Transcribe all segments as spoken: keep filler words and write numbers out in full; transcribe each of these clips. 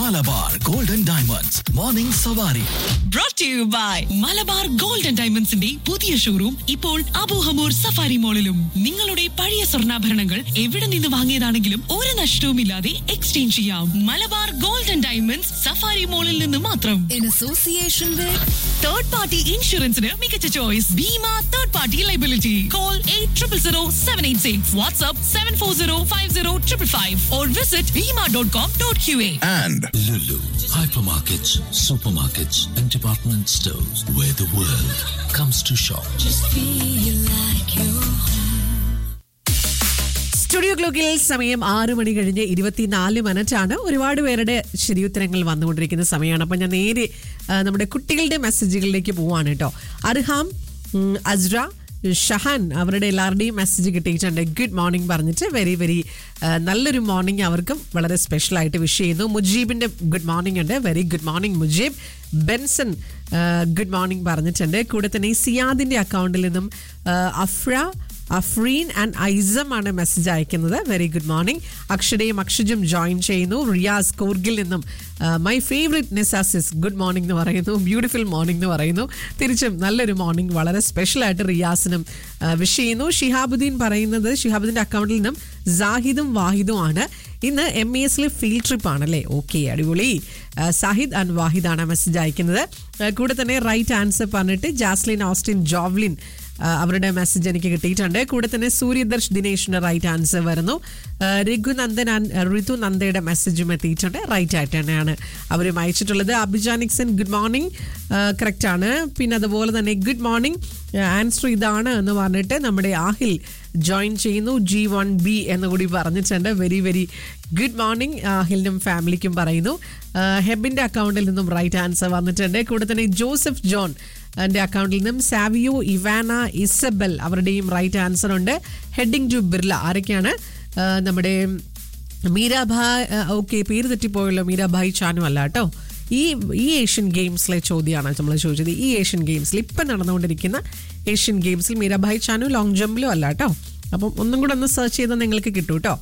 Malabar Golden Diamonds Morning Savari. Brought to you by Malabar gold and ഡയമണ്ട്സിന്റെ പുതിയ showroom ഇപ്പോൾ Abu Hamour safari മോളിലും. നിങ്ങളുടെ പഴയ സ്വർണ്ണാഭരണങ്ങൾ എവിടെ നിന്ന് വാങ്ങിയതാണെങ്കിലും ഒരു നഷ്ടവുമില്ലാതെ എക്സ്ചേഞ്ച് ചെയ്യാം. Malabar gold and diamonds safari മോളിൽ നിന്ന് മാത്രം. In association with third party ഇൻഷുറൻസിന് മികച്ച choice Bhima third party liability. Call eight triple zero seven eight six. WhatsApp seven four zero five zero triple five or visit bima dot com dot q a. And Lulu, hypermarkets, supermarkets, and department stores where the world comes to shop. just feel like you're studio ക്ലോക്കിൽ സമയം ആറ് മണി കഴിഞ്ഞ് ഇരുപത്തിനാല് minute ആണ്. ഒരുപാട് പേരുടെ ശരിയുത്തരങ്ങൾ വന്നുകൊണ്ടിരിക്കുന്ന സമയമാണ്. അപ്പം ഞാൻ നേരെ ആ, നമ്മുടെ കുട്ടികളുടെ മെസ്സേജുകളിലേക്ക് പോവാണ് കേട്ടോ. അർഹാം, ഉം, അസ്ര, ഷഹാൻ അവരുടെ എല്ലാവരുടെയും മെസ്സേജ് കിട്ടിയിട്ടുണ്ട്. ഗുഡ് മോർണിംഗ് പറഞ്ഞിട്ട് വെരി വെരി നല്ലൊരു മോർണിംഗ് അവർക്കും വളരെ സ്പെഷ്യൽ ആയിട്ട് വിഷ് ചെയ്യുന്നു. മുജീബിന്റെ ഗുഡ് മോർണിംഗ് ഉണ്ട്. Very good morning Mujeeb. Benson good morning പറഞ്ഞിട്ടുണ്ട്. കൂടെ തന്നെ സിയാദിന്റെ അക്കൗണ്ടിൽ നിന്നും ആ, അഫ്ര, അഫ്രീൻ ആൻഡ് ഐസം ആണ് മെസ്സേജ് അയക്കുന്നത്. Very good morning. അക്ഷരയും അക്ഷജും ജോയിൻ ചെയ്യുന്നു. റിയാസ് കോർഗിൽ നിന്നും മൈ ഫേവറേറ്റ് നിസാസിസ് ഗുഡ് മോർണിംഗ് എന്ന് പറയുന്നു. ബ്യൂട്ടിഫുൾ മോർണിംഗ് എന്ന് പറയുന്നു. തിരിച്ചും നല്ലൊരു മോർണിംഗ് വളരെ സ്പെഷ്യലായിട്ട് റിയാസിനും വിഷ് ചെയ്യുന്നു. ഷിഹാബുദ്ദീൻ പറയുന്നത് ഷിഹാബുദ്ദീൻ്റെ അക്കൗണ്ടിൽ നിന്നും സാഹിദും വാഹിദും ആണ്. ഇന്ന് എം ഇ എസിലെ ഫീൽഡ് ട്രിപ്പ് ആണല്ലേ. ഓക്കെ, അടിപൊളി. സാഹിദ് ആൻഡ് വാഹിദാണ് മെസ്സേജ് അയക്കുന്നത്. കൂടെ തന്നെ റൈറ്റ് ആൻസർ പറഞ്ഞിട്ട് ജാസ്ലിൻ ഓസ്റ്റിൻ ജോവ്ലിൻ അവരുടെ മെസ്സേജ് എനിക്ക് കിട്ടിയിട്ടുണ്ട്. കൂടെ തന്നെ സൂര്യദർശ് ദിനേഷിന്റെ റൈറ്റ് ആൻസർ വരുന്നു. രഘുനന്ദൻ ആൻഡ് ഋതു നന്ദയുടെ മെസ്സേജും എത്തിയിട്ടുണ്ട്. റൈറ്റ് ആയിട്ട് തന്നെയാണ് അവരും അയച്ചിട്ടുള്ളത്. അഭിജാനിക്സൻ ഗുഡ് മോർണിംഗ് കറക്റ്റ് ആണ്. പിന്നെ അതുപോലെ തന്നെ ഗുഡ് മോർണിംഗ് ആൻസർ ഇതാണ് എന്ന് പറഞ്ഞിട്ട് നമ്മുടെ ആഹിൽ ജോയിൻ ചെയ്യുന്നു. ജി വൺ ബി എന്ന് കൂടി പറഞ്ഞിട്ടുണ്ട്. വെരി വെരി ഗുഡ് മോർണിംഗ് ആഹിലിനും ഫാമിലിക്കും പറയുന്നു. ഹെബിന്റെ അക്കൗണ്ടിൽ നിന്നും റൈറ്റ് ആൻസർ വന്നിട്ടുണ്ട്. കൂടെ തന്നെ ജോസഫ് ജോൺ എൻ്റെ അക്കൗണ്ടിൽ നിന്നും സാവിയോ, ഇവാന, ഇസബൽ അവരുടെയും റൈറ്റ് ആൻസർ ഉണ്ട്. ഹെഡിങ് ടു ബിർല ആരൊക്കെയാണ്? നമ്മുടെ മീരാഭായ്, ഓക്കെ പേര് തെറ്റിപ്പോയല്ലോ, മീരാഭായ് ചാനു അല്ല കേട്ടോ. ഈ ഈ ഏഷ്യൻ ഗെയിംസിലെ ചോദ്യമാണ് നമ്മൾ ചോദിച്ചത്. ഈ ഏഷ്യൻ ഗെയിംസിൽ ഇപ്പം നടന്നുകൊണ്ടിരിക്കുന്ന ഏഷ്യൻ ഗെയിംസിൽ മീരാഭായ് ചാനു ലോങ് ജമ്പിലും അല്ല കേട്ടോ. അപ്പം ഒന്നും കൂടെ ഒന്ന് സെർച്ച് ചെയ്താൽ നിങ്ങൾക്ക് കിട്ടും കേട്ടോ.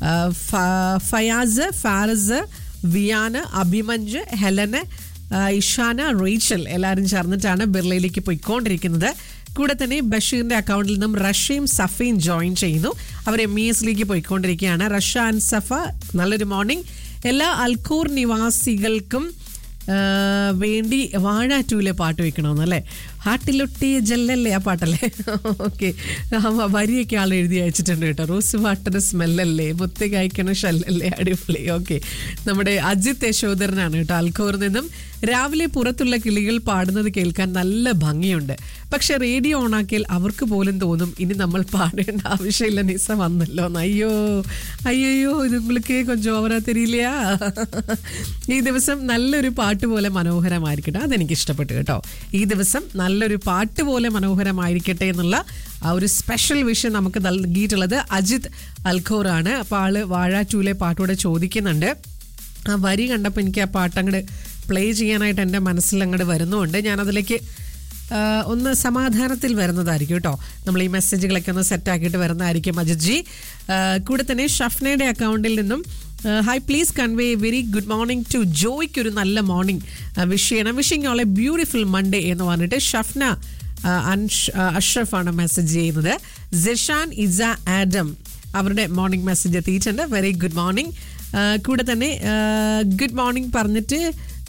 ഫയാസ്, ഫാറസ്, വിയാന്, അഭിമഞ്ച്, ഹെലന്, ഇഷാന, റേച്ചൽ എല്ലാവരും ചേർന്നിട്ടാണ് ബിർളയിലേക്ക് പോയിക്കൊണ്ടിരിക്കുന്നത്. കൂടെ തന്നെ ബഷീറിന്റെ അക്കൗണ്ടിൽ നിന്നും റഷ്യയും സഫയും ജോയിൻ ചെയ്യുന്നു. അവർ എം ഇ എസിലേക്ക് പോയിക്കൊണ്ടിരിക്കുകയാണ്. റഷ ആൻഡ് സഫ നല്ലൊരു മോർണിംഗ്. എല്ലാ അൽക്കൂർ നിവാസികൾക്കും വേണ്ടി വാഴ ടൂലെ പാട്ട് വെക്കണമെന്നല്ലേ. ഹാട്ടിലൊട്ടിയ ജല്ലല്ലേ ആ പാട്ടല്ലേ. ഓക്കെ, വരിയൊക്കെ ആൾ എഴുതി അയച്ചിട്ടുണ്ട് കേട്ടോ. റോസ് വാട്ടർ സ്മെല്ലല്ലേ, മുത്തി കായ്ക്കണ ഷല്ലല്ലേ. അടിപൊളി. ഓക്കെ, നമ്മുടെ അജിത് യശോധരനാണ് കേട്ടോ അൽഖോറിൽ നിന്നും. രാവിലെ പുറത്തുള്ള കിളികൾ പാടുന്നത് കേൾക്കാൻ നല്ല ഭംഗിയുണ്ട്. പക്ഷെ റേഡിയോ ഓണാക്കിയാൽ അവർക്ക് പോലും തോന്നും ഇനി നമ്മൾ പാടേണ്ട ആവശ്യമില്ല, നിസ വന്നല്ലോ എന്ന്. അയ്യോ അയ്യോ ഇത് നിങ്ങൾക്ക് കൊഞ്ചം ഓവറാ തരില്ല. ഈ ദിവസം നല്ലൊരു പാട്ട് പോലെ മനോഹരമായിരിക്കട്ടെ. അതെനിക്ക് ഇഷ്ടപ്പെട്ടു കേട്ടോ. ഈ ദിവസം നല്ലൊരു പാട്ട് പോലെ മനോഹരമായിരിക്കട്ടെ എന്നുള്ള ആ ഒരു സ്പെഷ്യൽ വിഷയം നമുക്ക് നൽകിയിട്ടുള്ളത് അജിത് അൽഖോറാണ്. അപ്പോൾ ആള് വാഴ ടൂലെ പാട്ടോടെ ചോദിക്കുന്നുണ്ട്. ആ വരി കണ്ടപ്പോൾ എനിക്ക് ആ പാട്ട് അങ്ങോട്ട് പ്ലേ ചെയ്യാനായിട്ട് എൻ്റെ മനസ്സിൽ അങ്ങോട്ട് വരുന്നുണ്ട്. ഞാനതിലേക്ക് ഒന്ന് സമാധാനത്തിൽ വരുന്നതായിരിക്കും കേട്ടോ. നമ്മൾ ഈ മെസ്സേജുകളൊക്കെ ഒന്ന് സെറ്റാക്കിയിട്ട് വരുന്നതായിരിക്കും അജിത് ജി. കൂടെ തന്നെ ഷഫ്നയുടെ അക്കൗണ്ടിൽ നിന്നും hi please convey very good morning to ജോയ്ക്ക് ഒരു നല്ല മോർണിംഗ് വിഷ് ചെയ്യണം. Wishing all A beautiful Monday എന്ന് പറഞ്ഞിട്ട് ഷഫ്ന അഷ്റഫ് ആണ് മെസ്സേജ് ചെയ്യുന്നത്. സിഷാൻ, ഇസ, ആഡം അവരുടെ മോർണിംഗ് മെസ്സേജ് എത്തിയിട്ടുണ്ട്. Very good morning. കൂടെ തന്നെ ഗുഡ് മോർണിംഗ് പറഞ്ഞിട്ട്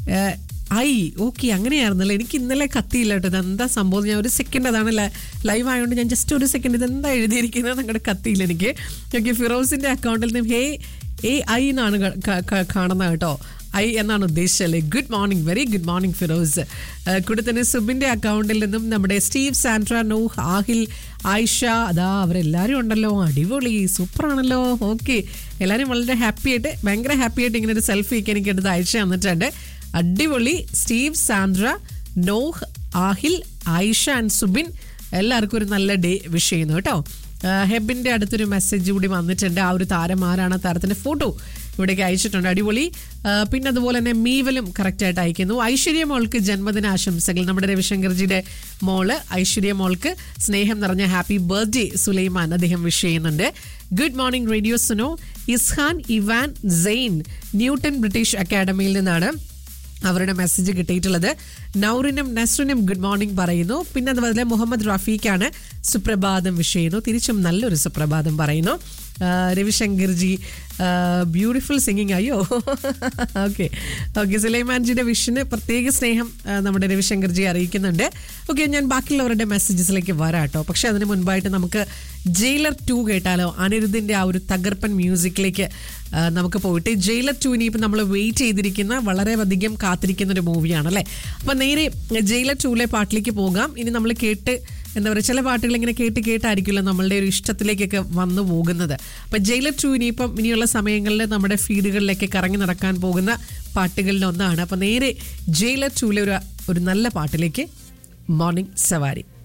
ഐ ഓക്കെ അങ്ങനെയായിരുന്നല്ലോ. എനിക്ക് ഇന്നലെ കത്തിയില്ല കേട്ടോ. ഇതെന്താ സംഭവം? ഞാൻ ഒരു സെക്കൻഡ്, അതാണ് ലൈവ് ആയതുകൊണ്ട് ഞാൻ ജസ്റ്റ് ഒരു സെക്കൻഡ് ഇതെന്താ എഴുതിയിരിക്കുന്നത് നിങ്ങളുടെ കത്തിയില്ല എനിക്ക്. ഓക്കെ, ഫിറോസിൻ്റെ അക്കൗണ്ടിൽ നിന്നും ഹേ എ ഐ എന്നാണ് കാണുന്നത് കേട്ടോ. ഐ എന്നാണ് ഉദ്ദേശിച്ചല്ലേ. Good morning, very good morning Firoz. കൂടെ തന്നെ സുബിൻ്റെ അക്കൗണ്ടിൽ നിന്നും നമ്മുടെ സ്റ്റീവ്, സാൻഡ്ര, നൂഹ്, ആഹിൽ, ആയിഷ, അതാ അവരെല്ലാവരും ഉണ്ടല്ലോ. അടിപൊളി, സൂപ്പറാണല്ലോ. ഓക്കെ, എല്ലാവരും വളരെ ഹാപ്പി ആയിട്ട് ഭയങ്കര ഹാപ്പി ആയിട്ട് ഇങ്ങനെ ഒരു സെൽഫി ഒക്കെ എനിക്ക് എടുത്ത് അയച്ചു തന്നിട്ടുണ്ട്. അടിപൊളി. Steve, Sandra, Noah, Aahil, Ayisha and Subin എല്ലാവർക്കും ഒരു നല്ല ഡേ വിഷ് ചെയ്യുന്നു കേട്ടോ. ഹെബിൻ്റെ അടുത്തൊരു മെസ്സേജ് കൂടി വന്നിട്ടുണ്ട്. ആ ഒരു താരം ആരാണ്, താരത്തിൻ്റെ ഫോട്ടോ ഇവിടേക്ക് അയച്ചിട്ടുണ്ട്. അടിപൊളി. പിന്നെ അതുപോലെ തന്നെ മീവലും കറക്റ്റായിട്ട് അയക്കുന്നു. ഐശ്വര്യ മോൾക്ക് ജന്മദിന ആശംസകൾ. നമ്മുടെ രവിശങ്കർജിയുടെ മോള് ഐശ്വര്യ മോൾക്ക് സ്നേഹം നിറഞ്ഞ ഹാപ്പി ബർത്ത്ഡേ സുലൈമാൻ അദ്ദേഹം വിഷ് ചെയ്യുന്നുണ്ട്. Good morning radio Suno. Izhan Ivan സെയിൻ ന്യൂട്ടൺ ബ്രിട്ടീഷ് അക്കാഡമിയിൽ നിന്നാണ് അവരുടെ മെസ്സേജ് കിട്ടിയിട്ടുള്ളത്. നൗറിനും നസ്റിനും ഗുഡ് മോർണിംഗ് പറയുന്നു. പിന്നെ അതുപോലെ മുഹമ്മദ് റഫീഖാണ് സുപ്രഭാതം വിഷ് ചെയ്യുന്നു. തിരിച്ചും നല്ലൊരു സുപ്രഭാതം പറയുന്നു. രവിശങ്കർജി ബ്യൂട്ടിഫുൾ സിംഗിങ്. അയ്യോ ഓക്കെ ഓക്കെ സുലൈമാൻജിയുടെ വിഷിന് പ്രത്യേക സ്നേഹം നമ്മുടെ രവിശങ്കർജി അറിയിക്കുന്നുണ്ട്. ഓക്കെ, ഞാൻ ബാക്കിയുള്ളവരുടെ മെസ്സേജസിലേക്ക് വരാം കേട്ടോ. പക്ഷെ അതിന് മുൻപായിട്ട് നമുക്ക് ജയിലർ ടു കേട്ടാലോ? അനിരുദ്ധിൻ്റെ ആ ഒരു തകർപ്പൻ മ്യൂസിക്കിലേക്ക് നമുക്ക് പോയിട്ട് ജയിലർ ടു ഇനിയിപ്പോൾ നമ്മൾ വെയിറ്റ് ചെയ്തിരിക്കുന്ന വളരെ അധികം കാത്തിരിക്കുന്ന ഒരു മൂവിയാണ് അല്ലേ. അപ്പം നേരെ ജയിലർ ടൂലെ പാട്ടിലേക്ക് പോകാം. ഇനി നമ്മൾ കേട്ട് എന്താ പറയുക, ചില പാട്ടുകൾ ഇങ്ങനെ കേട്ട് കേട്ടായിരിക്കുമല്ലോ നമ്മളുടെ ഒരു ഇഷ്ടത്തിലേക്കൊക്കെ വന്നു പോകുന്നത്. അപ്പം ജയിലർ ടു ഇനിയിപ്പം ഇനിയുള്ള സമയങ്ങളിൽ നമ്മുടെ ഫീഡുകളിലേക്ക് കറങ്ങി നടക്കാൻ പോകുന്ന പാട്ടുകളിൽ ഒന്നാണ്. അപ്പം നേരെ ജയിലർ ടൂലെ ഒരു ഒരു നല്ല പാട്ടിലേക്ക് മോർണിംഗ് സവാരി.